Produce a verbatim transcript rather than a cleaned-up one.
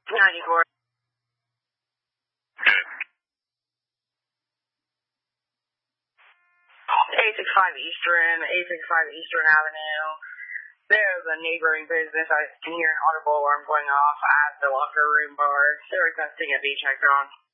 ninety-four. eight sixty-five Eastern, eight sixty-five Eastern Avenue. There's a neighboring business. I can hear an audible alarm going off at the locker room bar. They're requesting it be checked on.